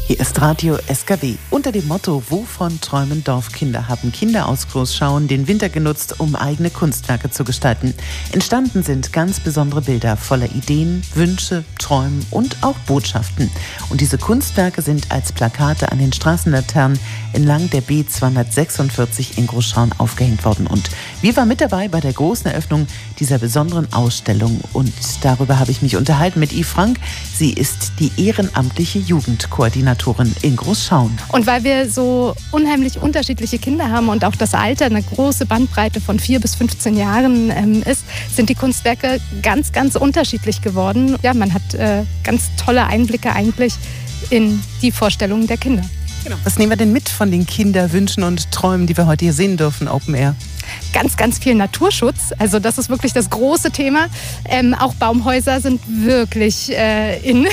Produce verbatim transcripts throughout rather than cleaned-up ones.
Hier ist Radio S K W. Unter dem Motto Wovon träumen Dorfkinder haben Kinder aus Großschauen den Winter genutzt, um eigene Kunstwerke zu gestalten. Entstanden sind ganz besondere Bilder voller Ideen, Wünsche, Träumen und auch Botschaften. Und diese Kunstwerke sind als Plakate an den Straßenlaternen entlang der B zweihundertsechsundvierzig in Großschauen aufgehängt worden. Und wir waren mit dabei bei der großen Eröffnung dieser besonderen Ausstellung. Und darüber habe ich mich unterhalten mit Yves Frank. Sie ist die ehrenamtliche Jugendkoordinatorin in Großschauen. Und weil wir so unheimlich unterschiedliche Kinder haben und auch das Alter eine große Bandbreite von vier bis fünfzehn Jahren ähm, ist, sind die Kunstwerke ganz, ganz unterschiedlich geworden. Ja, man hat äh, ganz tolle Einblicke eigentlich in die Vorstellungen der Kinder. Genau. Was nehmen wir denn mit von den Kinderwünschen und Träumen, die wir heute hier sehen dürfen, Open Air? Ganz, ganz viel Naturschutz. Also das ist wirklich das große Thema. Ähm, auch Baumhäuser sind wirklich äh, in.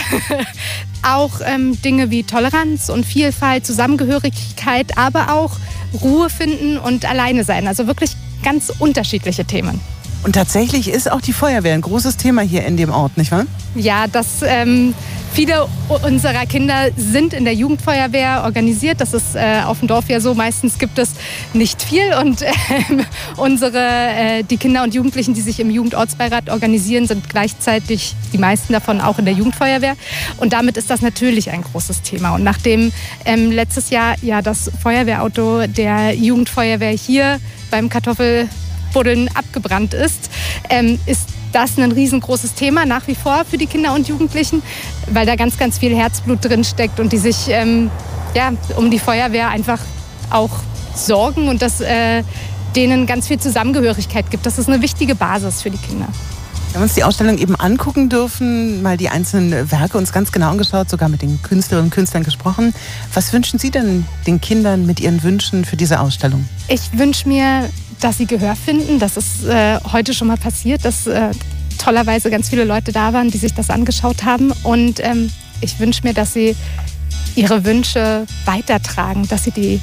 Auch ähm, Dinge wie Toleranz und Vielfalt, Zusammengehörigkeit, aber auch Ruhe finden und alleine sein. Also wirklich ganz unterschiedliche Themen. Und tatsächlich ist auch die Feuerwehr ein großes Thema hier in dem Ort, nicht wahr? Ja, das, ähm, viele unserer Kinder sind in der Jugendfeuerwehr organisiert. Das ist äh, auf dem Dorf ja so. Meistens gibt es nicht viel. Und äh, unsere, äh, die Kinder und Jugendlichen, die sich im Jugendortsbeirat organisieren, sind gleichzeitig die meisten davon auch in der Jugendfeuerwehr. Und damit ist das natürlich ein großes Thema. Und nachdem ähm, letztes Jahr ja das Feuerwehrauto der Jugendfeuerwehr hier beim Kartoffel Buddeln abgebrannt ist, ähm, ist das ein riesengroßes Thema nach wie vor für die Kinder und Jugendlichen, weil da ganz, ganz viel Herzblut drin steckt und die sich ähm, ja, um die Feuerwehr einfach auch sorgen und dass äh, denen ganz viel Zusammengehörigkeit gibt. Das ist eine wichtige Basis für die Kinder. Wir haben uns die Ausstellung eben angucken dürfen, mal die einzelnen Werke uns ganz genau angeschaut, sogar mit den Künstlerinnen und Künstlern gesprochen. Was wünschen Sie denn den Kindern mit ihren Wünschen für diese Ausstellung? Ich wünsche mir, dass sie Gehör finden. Das ist äh, heute schon mal passiert, dass äh, tollerweise ganz viele Leute da waren, die sich das angeschaut haben. Und ähm, ich wünsche mir, dass sie ihre Wünsche weitertragen, dass sie die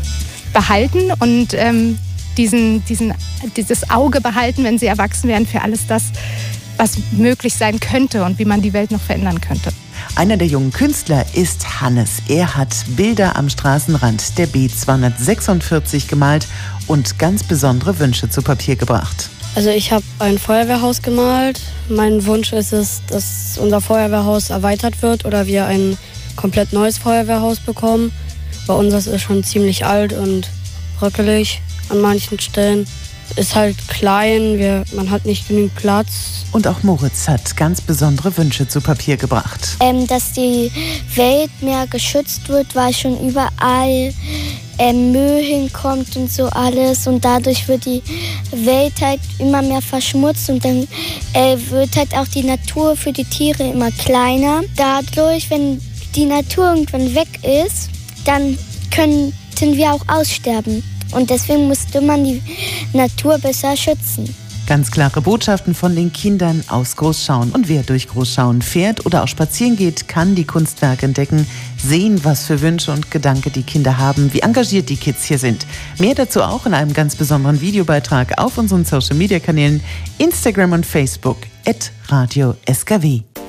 behalten und ähm, diesen, diesen, dieses Auge behalten, wenn sie erwachsen werden, für alles das, was möglich sein könnte und wie man die Welt noch verändern könnte. Einer der jungen Künstler ist Hannes. Er hat Bilder am Straßenrand der B zweihundertsechsundvierzig gemalt und ganz besondere Wünsche zu Papier gebracht. Also ich habe ein Feuerwehrhaus gemalt. Mein Wunsch ist es, dass unser Feuerwehrhaus erweitert wird oder wir ein komplett neues Feuerwehrhaus bekommen. Bei uns ist es schon ziemlich alt und bröckelig an manchen Stellen. Ist halt klein, wir, man hat nicht genügend Platz. Und auch Moritz hat ganz besondere Wünsche zu Papier gebracht. Ähm, dass die Welt mehr geschützt wird, weil schon überall ähm, Müll hinkommt und so alles. Und dadurch wird die Welt halt immer mehr verschmutzt und dann äh, wird halt auch die Natur für die Tiere immer kleiner. Dadurch, wenn die Natur irgendwann weg ist, dann könnten wir auch aussterben. Und deswegen musste man die Natur besser schützen. Ganz klare Botschaften von den Kindern aus Großschauen. Und wer durch Großschauen fährt oder auch spazieren geht, kann die Kunstwerke entdecken, sehen, was für Wünsche und Gedanken die Kinder haben, wie engagiert die Kids hier sind. Mehr dazu auch in einem ganz besonderen Videobeitrag auf unseren Social-Media-Kanälen Instagram und Facebook at Radio S K W.